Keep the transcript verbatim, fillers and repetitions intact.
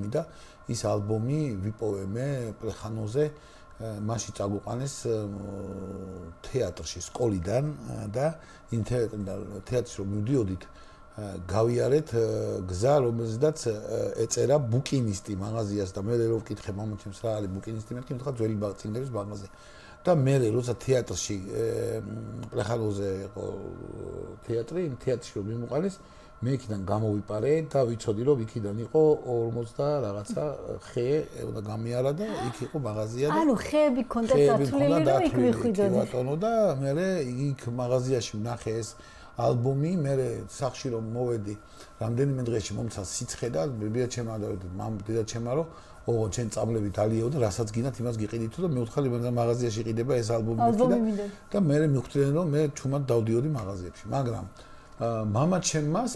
და ის ალბომი ვიპოვე მე პლეხანოზე მაშინ წაგვიყვანეს თეატრში სკოლიდან და იმ თეატრში რომ მივდიოდით გავიარეთ გზა რომელზედაც ეწერა ბუკინისტი მაღაზიას და მე რო ვკითხე მამაჩემს რა არის ბუკინისტი მეთქი მითხა ძველი ბაღწინდების მაღაზია და მე როცა თეატრში პლეხანოზე იყო თეატრი იმ თეატრში რომ მიმოყანეს მე იქიდან გამოვიპარე და ვიცოდი რომ იქიდან იყო ორმოცდა და რაღაცა ხე უნდა გამიარა და იქ იყო მაღაზია და ანუ ხეები ქონდა დათვლილი რომ იქ მიხვიდოდი ბატონო და მე იქ მაღაზიაში ვნახე ეს ალბომი მე სახში რომ მოვედი რამდენიმე დღეში მომცა სიცხე და დედაჩემმა და მამ დედაჩემმა რომ ო ჩვენ წამლებით ალიეო და რასაც გინდათ იმას გიყიდითო და მე ვთხარი მე მაღაზიაში იყიდება ეს ალბომი და მე მივხვდნენ რომ მე ჩუმად დავდიოდი მაღაზიებში მაგრამ მამაჩემმას